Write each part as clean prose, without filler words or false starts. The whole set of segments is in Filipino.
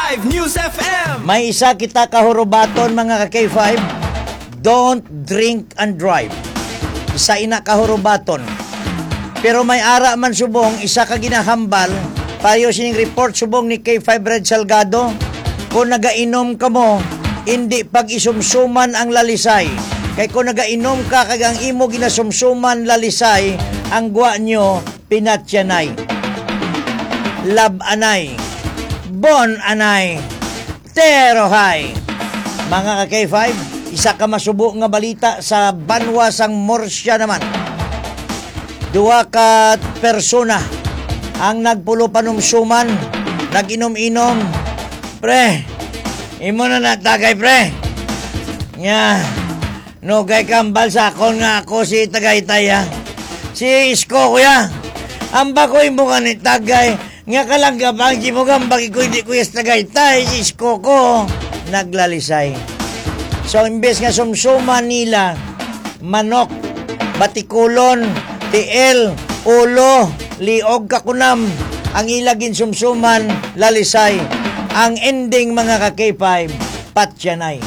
K5 News FM. May isa kita kahurubaton mga ka-K5. Don't drink and drive. Isa ina kahurubaton. Pero may ara man subong, isa ka ginahambal. Payo sining report subong ni K5 Red Salgado. Kung nagainom ka mo, hindi pag-isumsuman ang lalisay. Kay kung nagainom ka kagang imo ginasumsuman lalisay, ang gwa nyo pinatyanay. Lab anay. Bon anay. Terohay. Mga ka-K5, isa ka masubo nga balita sa banwa sang Morsya naman. Dua ka persona ang nagpulo panumsuman, nag-inom-inom. Pre, imo na natagay pre. Nya, no kay kambal sa akon nga ako si Tagaytay ha. Si Isko kuya. Amba ko imo ka ni Tagay. Nga kalang gabang di mo gambang ko hindi kuya sa Tagaytay. Si Isko ko naglalisay. So imbes nga sumsuman nila manok, batikulon, tiil, ulo, liog kakunam, ang ilagin sumsuman lalisay. Ang ending mga ka-K5 patyanay.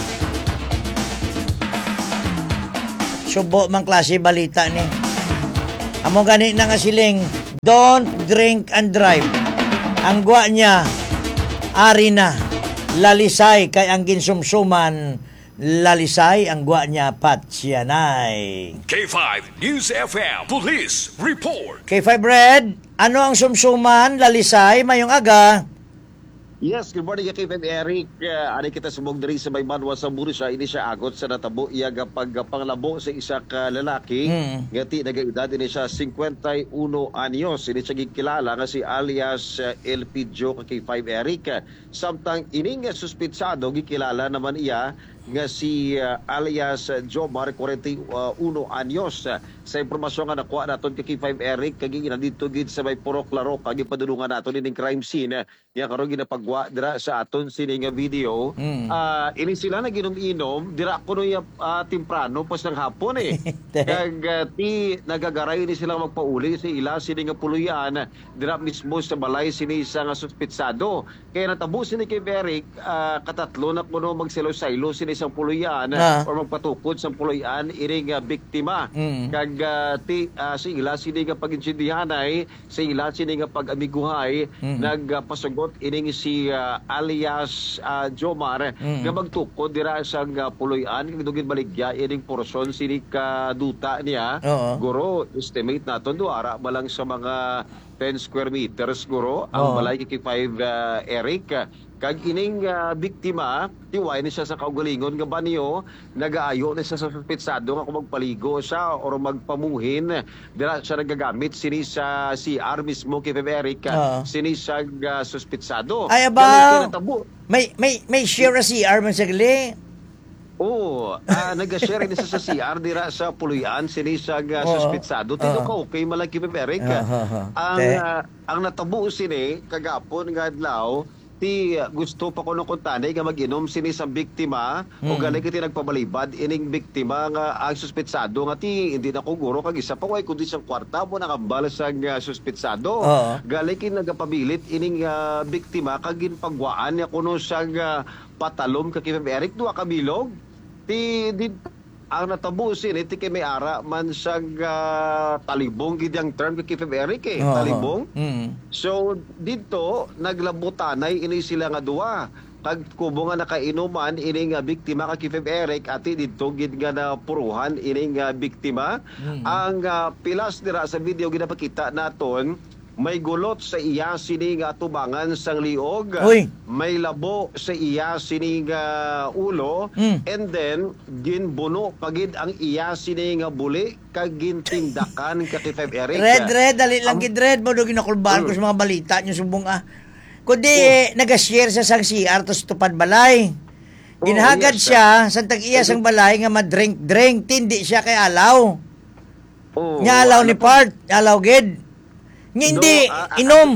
Subo mang klase balita ni. Amo gani na nga siling, don't drink and drive. Ang gwa niya, ari na, lalisay, kay ang ginsumsuman, lalisay, ang gwa niya, patsyanay. K5 News FM Police Report. K5 Red, ano ang sumsuman, lalisay, mayong aga? Yes, good morning kay Eric. Ani kita subong diri sa may banwa sa Bursa, ini siya agot sa natabo iya panglabo sa isa ka lalaki. Ngati nagaedad ini siya 51 anyos. Ini siya gikilala nga si alias El Pidjo kay Eric. Samtang ining suspitsado gikilala naman iya nga si alias Jomar 41 anyos. Sa impormasyon nga nakuha naton kay 5 Eric kagi nandito gid sa may Purok Laro kagi padulungan naton ining crime scene. Ya karon ginapagwa dira sa aton sining video. Ini sila na ginom-inom dira kuno ya temprano pas ng hapon eh. Kag ti nagagaray ni sila magpauli sa ila sining puluyan dira mismo sa balay sini sa nga suspitsado. Kaya natabo sini kay Eric katatlo na kuno magselo-saylo sini sa puluyan or magpatukod sa puluyan iring biktima. Kag ti sa ila sini nga paginsindihanay sa ila sini nga pag-amiguhay nagpasugot ining si alias Jomar nga magtukod dira sa puluyan dugin baligya ining porson sini ka duta niya. Guro estimate naton duara balang sa mga 10 square meters guro ang balay kay 5 Eric. Kag ining biktima tiway ni siya sa kaugalingon nga banyo nagaayo ni siya sa suspitsado nga kung magpaligo siya or magpamuhin dira siya nagagamit sini sa CR mismo kay Eric sini siya suspitsado. Ay aba, may share na CR man sagli. Nag-share ni sa CR dira sa puluyan sini sa suspitsado. Tingko ka okay malaki Eric. Ang natabo sini kagapon nga adlaw ti gusto pa ko nung kuntanay nga mag-inom sini sa biktima o galing kiti nagpabalibad ining biktima nga ang suspitsado nga ti hindi na kuguro kag isa pa way kundi siyang kwarta mo nakabal sa suspitsado. Galing kiti nagapabilit ining biktima kag ginpagwaan niya kuno sa patalom kag Eric duwa ka bilog ti ang natabo sini ti kay may ara man sa talibong gid ang term kay Eric talibong. So dito naglabutanay ini sila nga duwa kag kubo nga nakainuman ini nga biktima kay Eric ati dito gid nga napuruhan ini nga biktima. Ang pilas dira sa video ginapakita naton may gulot sa iya sini nga tubangan sang liog. May labo sa iya sini nga ulo. And then ginbuno pagid ang iya sini nga buli kag gintingdakan ka kay Eric. Red, dali lang gid Red mo do ginakulbahan ko sa mga balita nyo subong kundi nag-share sa sang CR tos tupad balay. Ginhagad siya sa tag-iya sang balay nga madrink-drink tindi siya kay alaw. Nga alaw ni part, alaw gid. Hindi, inom.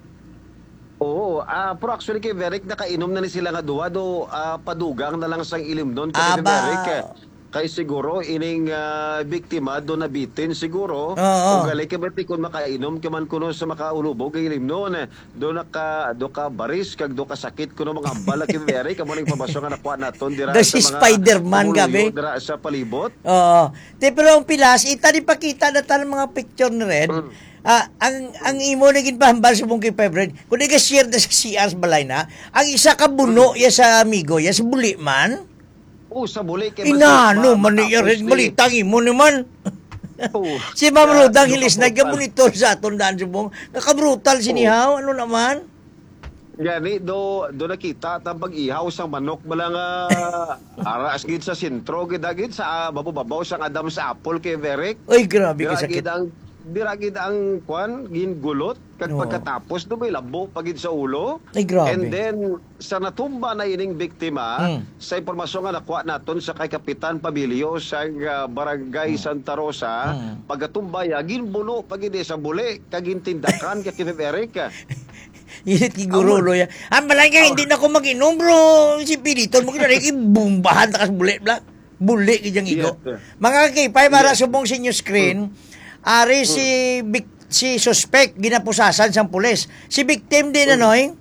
Pero actually kay Eric nakainom na ni sila nga duwa do padugang na lang sang ilim doon kay Eric. kay siguro ining biktima do nabitin siguro Oo. o gali ka bati kun makainom ka man kuno sa makaulubog kay limnon do ka baris kag do ka sakit kuno mga ambala kay Mary kamo ning pabasyo nga nakuha naton dira Da sa si mga Spider-Man, pumuluyo, gabi. dira sa palibot. Oo. Pero ang pilas, ita di pakita na tayo mga picture ni Red. Ang imo naging pahambal sa mong kay Febred, kung di ka share na sa CR balay na, ang isa ka buno ya sa amigo, ya sa buli man. Sa buli kay Inano man niya Red, balitang imo naman. Si Ma'am Rodang Hilis, nagka-monitor sa aton daan sa mong, nakabrutal sinihaw, ano naman? Gani do nakita tabag ihaw sang manok balang aras gid sa sentro gid sa babaw sang Adam sa apple kay Verek. Ay, grabe ka sakit. Dira gid ang kwan gingulot kag Oo. pagkatapos do may labo pagid sa ulo. Ay, grabe. And then sa natumba na ining biktima sa impormasyon nga nakuha naton sa kay Kapitan Pabilio sa Barangay Santa Rosa, pagkatumba ya ginbuno pagid sa buli kag gintindakan kay Verek. Init kigurulo ya. Ang balay ka, hindi na ako mag-inom, bro. Si Piliton, mag-inom, ibumbahan takas bulit, bla. Bulit, kajang igo. Yes, sir. Mga kay para subong sa inyo screen, ari si suspect, ginapusasan sa pulis. Si victim din, anoy?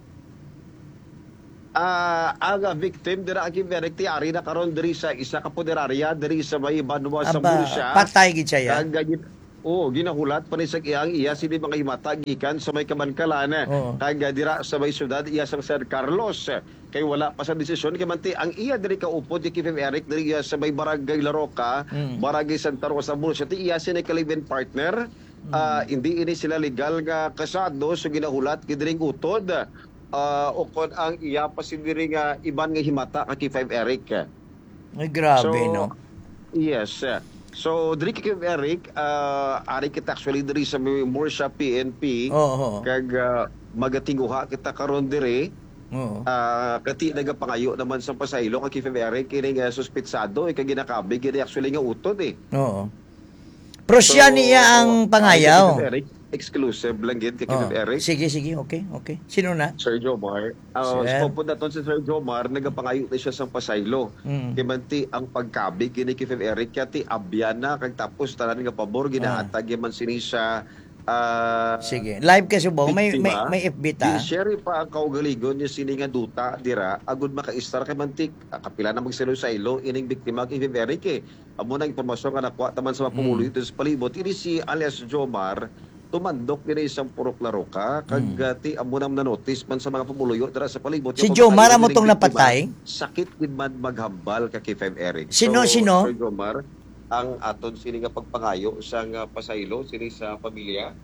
Ang victim dira agi Verek ari na karon diri sa isa ka punerarya diri sa may Banwa sa Bursa. Patay gid siya ya. Ginahulat pa ni sa iyang iya sini mga himata gikan sa may kamankalan. Oo. Kag dira sa may syudad iya sa San Carlos. Kay wala pa sa desisyon kay manti ang iya diri ka upod ni Kim Eric diri sa may Barangay Laroca, Barangay Santa Rosa Bursa. Ti iya sini ka-live-in partner. Hindi ini sila legal nga kasado so ginahulat gid diring utod. Ukod ang iya pa si diri nga iban nga himata ka Kim Eric. Ay, grabe, no? Yes. So, diri kay Eric, ari kita actually diri sa Morsha PNP. Oo. Kag magatinguha kita karon diri. Oo. Kati nagapangayo naman sa pasaylo kay Eric kini nga suspitsado kay ginakabi kini actually nga utod eh. Oo. Pero siya niya ang pangayaw. Kay Eric, exclusive lang gid kay Oo. Eric. Sige, okay. Sino na? Sir Jomar. Sir. So, punta si Sir Jomar, nagapangayo na siya sa pasaylo. Kaya manti ang pagkabi, kini kay Eric, kati abyana, kag tapos tanan nga pabor, ginahatag yaman sini sa Sige. Live kasi bo, may biktima. FB ta. Share pa ang kaugaligon niya sini nga duta, dira, agud maka-istar kay mantik, kapila na magsilo sa ilo, ining biktima kay Eric eh. Amo na impormasyon nga nakuha taman sa mga pumuloy dito sa palibot. Ini si alias Jomar, tumandok din isang purok Laroca kag ti amo nam na notice man sa mga pumuluyo dira sa palibot. Si Yung Jomar pagkain amo ng tong biktima, napatay? Sakit gid man maghambal ka kay Eric. Sino? Sir Jomar ang aton sini nga pagpangayo sa nga pasaylo sini sa pamilya.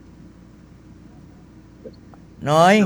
Noy.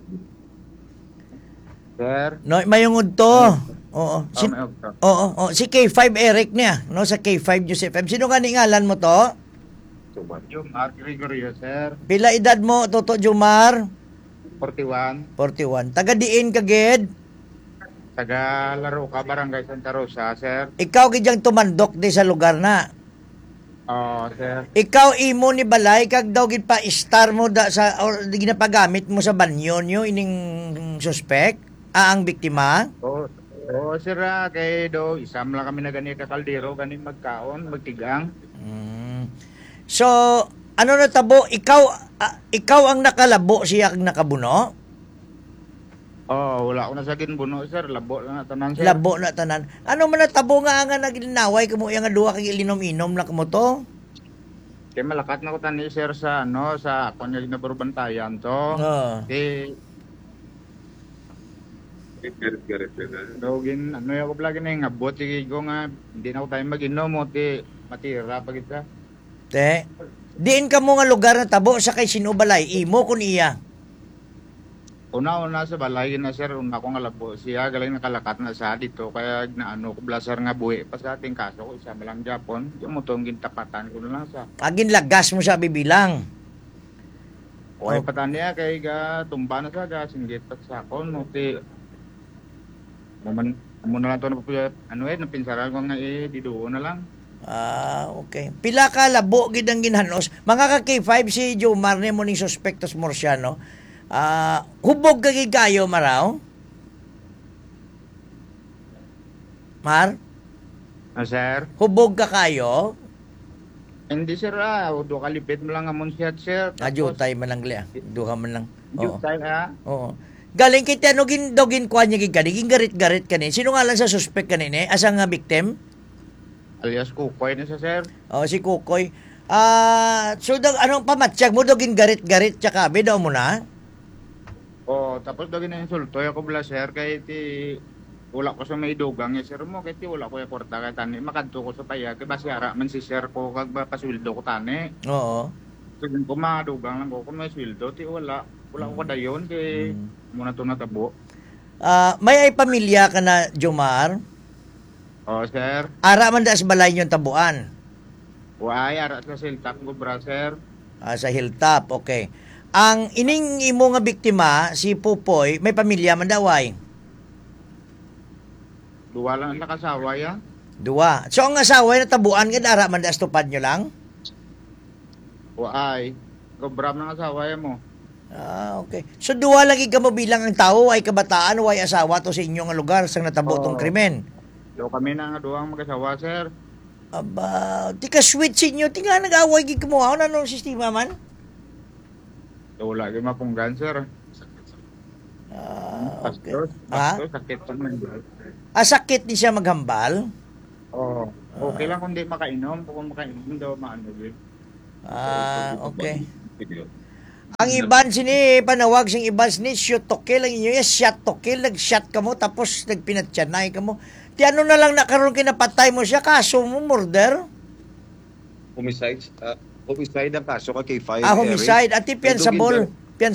Sir, Noy, mayungod to. Oo. Oo. Si K5 Eric niya, no, sa K5 News FM. Sino ka ngalan mo to? Jomar Gregorio, sir. Pila edad mo, Toto Jumar? 41. 41. Taga diin ka, Ged? Taga Laroca, Barangay Santa Rosa, sir. Ikaw gidyang tumandok di sa lugar na. Oo, sir. Ikaw imo ni balay kag daw gid pa star mo da sa or ginapagamit mo sa banyo nyo ining suspect, ang biktima. Oo, sir, kay do isam lang kami na gani ka kaldero, gani magkaon, magtigang. So, ano na tabo, ikaw ang nakalabo, siya ang nakabuno? Oo, wala ko na sa ginbuno, sir. Labo lang na tanan, sir. Labo na tanan. Ano man natabo nga naginaway kamo yang duha kag ilinom-inom na kamo to? Kay malakat na ko tani, sir, sa sa kunya na barbantayan to. Dogin, yung ko lagi na yung abot, sige ko nga, hindi na ko tayo mag-inom mo, matira pa kita. Te, diin ka mo nga lugar na tabo sa kay sinubalay, imo kun iya. Una sa balay na, sir, una ko nga labo siya, galing nakalakat na sa dito, kaya ko blasar nga buhi pa sa ating kaso ko, isa malang Japon, yung motong gintapatan ko na lang sa. Agin lagas mo sa bibilang. Okay, patan niya, kay tumba na sa singgit at sakon, mo na lang ito napinsaran ko nga di doon na lang. Okay. Pila ka labo gid ang ginhanos. Mga ka K5 si Jomar ni mo ning suspectos Morsiano. Hubog ka gid kayo maraw? Mar? Sir? Hubog ka kayo? Hindi sir do kalipit mo lang amon siya sir. Jutay man lang liya. Duha man lang. Oo. Jutay Oo. Galing kita no dogin kwa niya gigani, garit-garit kanin. Sino nga lang sa suspect kanini? Asa nga victim? alias Kukoy na siya sir. Oh, si Kukoy. So anong pamatsyag mo dogin garit-garit tsaka daw mo na? Tapos dagin na insulto ako bla sir kay ti wala ko sa may dugang sir mo kay ti wala ko ya kwarta kay tani makadto ko sa payag kay basi ara man si sir ko kag pasweldo ko tani. Oo. Sige ko madugang lang ko kung may sweldo ti wala ko kadayon kay muna to natabo. May ay pamilya ka na, Jomar? Sir. Ara man da sa balay yung tabuan. Ay ara sa siltak ko bra sir. Sa hilltop, okay. Ang ining imo nga biktima, si Pupoy, may pamilya man daw ay? Duwa lang ang nakasawa ya. Duwa. So ang asawa na tabuan nga ara man da stupad nyo lang? Ay Gobram ng asawa ya mo. Okay. So duwa lagi ka mo bilang ang tao ay kabataan o ay asawa to sa inyong lugar sa natabo tong krimen. Do kami na nga duwang mag-asawa sir. Aba, di ka sweet sa inyo. Di nga nag-away gig mo. Ano nung sistema man? Wala kayo mapunggan sir. Okay. Pastos, sakit pa man. Sakit ni siya maghambal? Okay lang kung di makainom. Kung makainom daw maano din. Okay. Ang iban sini panawag sing iban sini shoot to kill ang inyo yes shot to kill nag-shot ka mo tapos nagpinatyanay ka mo. Ti ano na lang nakaroon kinapatay mo siya kaso mo murder? Homicide ang kaso kay K5. Homicide at piansable.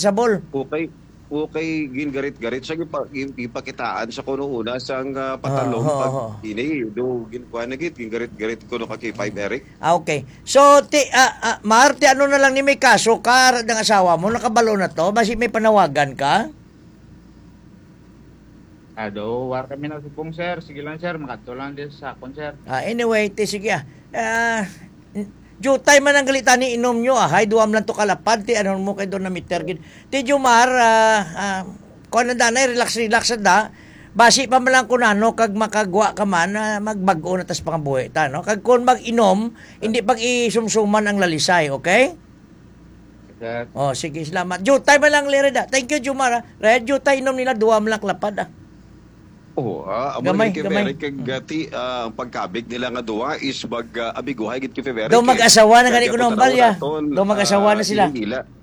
Okay, gingarit-garit siya ipakitaan sa kuno una sang patalong pag ini do ginkuan nagit gingarit-garit kuno kay K5 Eric. Okay. So Marte ano na lang ni may kaso ka ng asawa mo nakabalo na to basi may panawagan ka? War kami na subong sir. Sige lang sir, makadto lang din sa akon sir. Anyway, sige Jutay man ang galitan ni inom nyo hay duwam lang to kalapad ti ano mo kay doon na meter gid. Ti Jomar kuan na danay relax da. Basi pa man lang kunano kag makagwa ka man magbag-o na tas pangabuhi ta no. Kag kun mag-inom hindi pag isumsuman ang lalisay, okay? Sir. Sige, salamat. Jutay man lang lireda. Thank you Jomar. Red jutay inom nila duwam lang lapad Gamay. Kagati ang pagkabig nila nga duwa is abiguhay gid kay February. Daw mag-asawa na gani kuno balya. Daw mag-asawa na sila.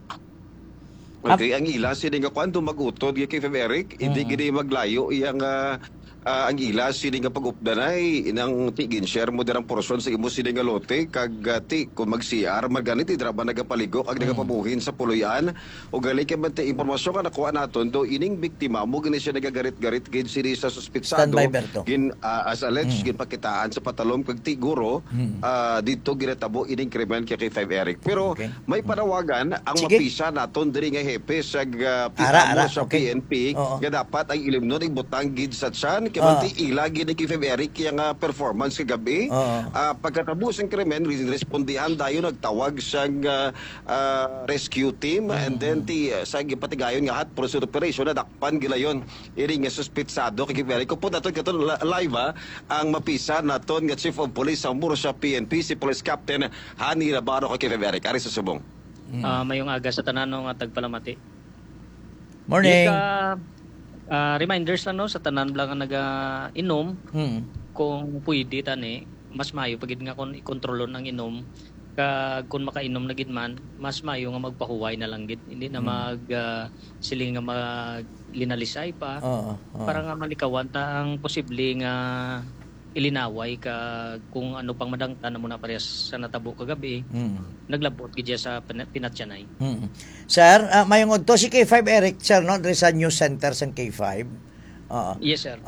Okay, ang ila sini nga kwando magutod kay February, hindi gid maglayo iyang ang ila sini nga pag-updanay inang tigin share mo dirang portion sa imo sini nga lote kag ti kung mag-CR maganit idra ba nagapaligo kag nagapabuhin sa puloy-an o gali kay man ti impormasyon nga nakuha naton do ining biktima mo gani siya nagagarit-garit gid sini sa suspitsado gin as alleged gin pakitaan sa patalom kag ti guro dito ginatabo ining krimen kay 5 Eric pero may panawagan ang mapisa naton diri nga hepe sa pitamo sa PNP nga dapat ang ilimnon ibutang gid sa tiyan Kamanti ilagi ni Kifem Eric yung performance kagabi. Pagkatapos ng krimen, respondihan dayo nagtawag siyang rescue team and then sa gipatigayon nga hat pursuit operation na dakpan gilayon iring nga suspitsado kay Kifem Eric. Kupod naton katon live ang mapisa naton nga Chief of Police sa Murcia PNP si Police Captain Hani Rabaro kay Kifem Eric. Ari sa subong. Mayong aga sa tanan nga tagpalamati. Morning. Reminders lang no sa tanan lang nga naga-inom kung pwede tani mas mayo pagid nga kung ikontrolon ang inom kag kung makainom na gid man mas mayo nga magpahuway na lang gid hindi na siling nga maglinalisay pa para nga malikawan ta ang posible nga ilinaway ka kung ano pang madangtan na muna parehas sa natabo kagabi naglabot gid sa pinatyanay. Sir, mayong to si K5 Eric sir no diri sa News Center sa K5. Yes sir.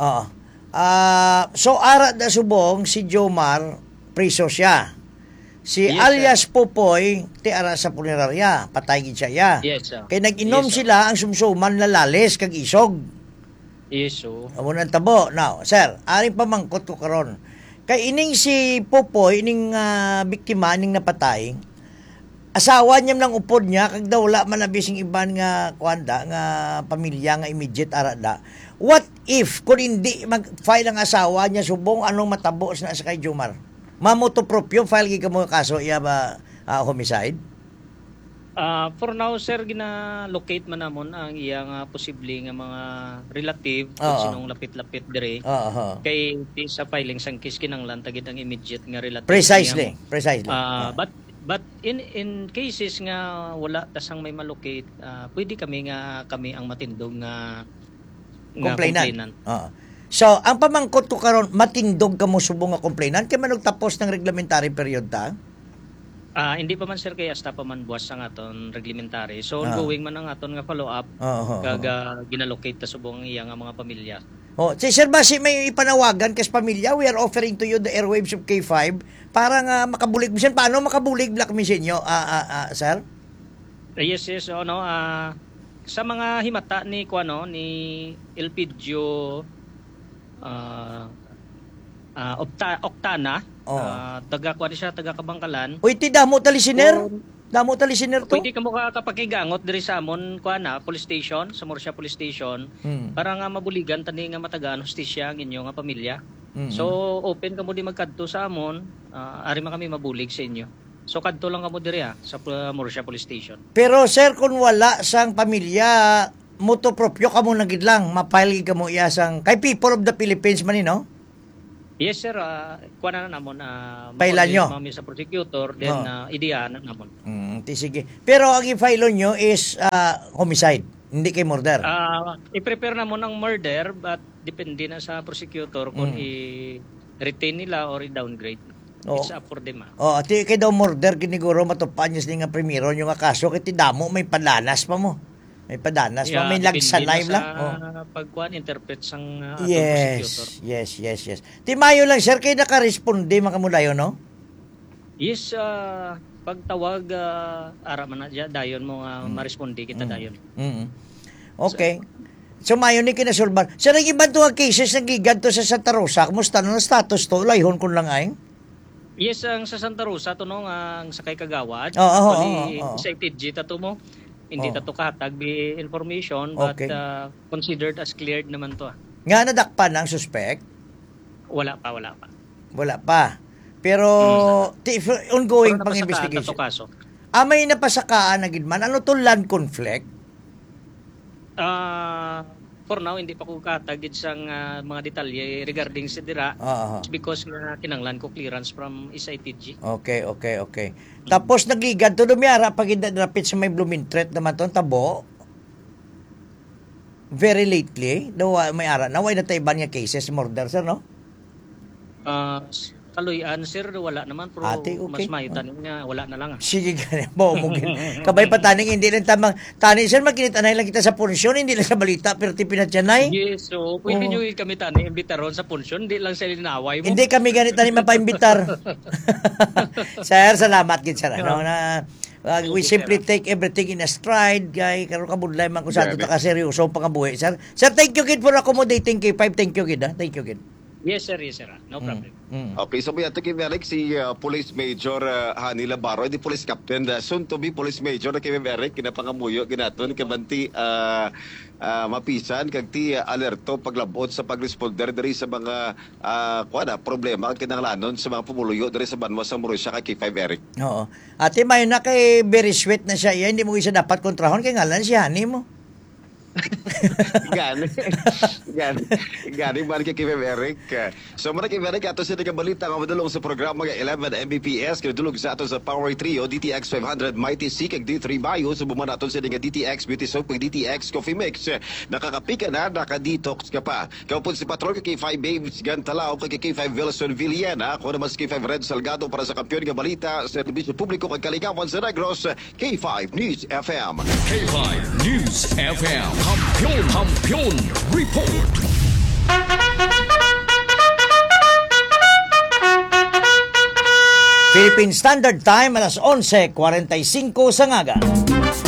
So ara da subong si Jomar priso siya. Si Yes, alias Pupoy ti ara sa punerarya patay gid siya. Yes sir. Kay nag-inom sila ang sumsuman lalalis kag isog. Iso. Amo nang tabo. Now, sir, aring pamangkot ko karon. Kay ining si Popoy, ining biktima, ining napatay, asawa niya lang upod niya kag daw wala man nabising iban nga kuanda nga pamilya nga immediate ara da. What if kung hindi mag-file ang asawa niya subong anong matabo na sa kay Jomar? Mamotopropyo file gi kamo kaso iya ba homicide? For now, sir, gina-locate man namon ang iyang posible nga mga relative kung sinong lapit-lapit dire. Kay sa filing sang case kinanglan tagid ang immediate nga relative. Precisely. But in cases nga wala tasang may malocate, pwede kami ang matindog nga complainant. So, ang pamangkot ko karon matindog ka mo subong nga complainant kay manug tapos ng reglementary period ta? Hindi pa man sir kay hasta pa man buwas ang aton reglementary. So ongoing man ang aton nga follow up kaga ginalocate ta subong iya nga mga pamilya. Si Sir Basi may ipanawagan kas pamilya, we are offering to you the airwaves of K5 para nga makabulig bisan paano makabulig black mission nyo sir? Yes sa mga himata ni ni Elpidio Octana, taga Kabangkalan. Uy, ti damo talisiner? Damo talisiner to? Pwede ka mo kapakigangot diri sa amon police station, sa Murcia Police Station, para nga mabuligan tani nga matagaan hustisya ang inyo nga pamilya. So open ka mo di magkadto sa amon, ari man kami mabulig sa inyo. So kadto lang kamo diri sa Murcia Police Station. Pero sir, kung wala sang pamilya, motopropyo kamo nagid lang, mapile kamo iya sang kay People of the Philippines man no? Yes sir, kuha na namon pailan nyo mami sa prosecutor then ideya na namon. Sige. Pero ang i-file nyo is homicide, hindi kay murder. I-prepare namon ang murder but depende na sa prosecutor kung i-retain nila or i-downgrade. It's up for them. Ati kay daw murder kiniguro matupan niya nga primero yung nga kaso kay ti damo may padanas pa mo. May padanas pa, may lagsanay lang. Pagkuhan, interpret sang prosecutor. Yes. Timayo lang, sir, kayo nakaresponde makamulayo, no? Yes, pagtawag, ara man na dyan, dayon mo maresponde kita dayon. Okay. So, mayo ni kinasulban. Sir, ang ibang tuwag cases na giganto sa Santa Rosa, kumusta no status to? Layhon ko lang ay. Yes, ang sa Santa Rosa, to no, ang sakay kagawad. Sa ITG, tato mo. Hindi tato kahatag be information but considered as cleared naman to. Nga nadakpan ang suspect? Wala pa. Wala pa. Pero ongoing pang investigation. May napasakaan na gidman. Ano to land conflict? For now hindi pa ko katagid sang mga detalye regarding sa dira because kinanglan ko clearance from SITG. Okay. Tapos nagligad to dumiyara pag dapit sa may blooming threat naman to tabo. Very lately, may ara na way na tayban nga cases murder sir no? Kaluyan sir wala naman pero mas mayutan nga wala na lang. Sige gani mo kabay pa taning hindi lang tamang tani sir magkinitanay lang kita sa punsyon hindi lang sa balita pero ti pinatyanay. Yes, so pwede nyo kami tani imbitaron sa punsyon hindi lang sa linaway mo. Hindi kami ganit tani mapaimbitar. Sir, salamat gid sir no na we simply take everything in a stride kay karon kabudlay man ko sa ato ta ka seryoso pangabuhi sir. Sir, thank you gid for accommodating K5. Thank you gid. Thank you gid. Yes sir. No problem. Okay, so may ato Eric si Police Major Hani Labaro, di Police Captain, soon to be Police Major na Kim Eric, kinapangamuyo, ginaton, kabanti mapisan, kag ti alerto paglabot sa pagresponder dari sa mga problema ang kinanglanon sa mga pumuluyo dari sa Banwa sa Murcia kay K5 Eric. Oo. Ate, may na kay very sweet na siya, hindi mo isa dapat kontrahon kay ngalan si Hani mo. Gani man kay Kim Eric. So man kay Eric ato sa balita nga madulong sa programa nga 11 Mbps kay dulog sa ato sa Power Trio DTX 500 Mighty C kag D3 Bio sa buman ato sa nga DTX Beauty Soap kag DTX Coffee Mix. Nakakapika na, naka-detox ka pa. Kaupon si Patrol kay K5 Babes Gantalao kay K5 Wilson Villena ako naman si K5 Red Salgado para sa kampiyon nga balita sa serbisyo publiko kag kaligawan sa Negros K5 News FM. K5 News FM. Kampiyon Report. Philippine Standard Time alas 11:45 sa ngaga.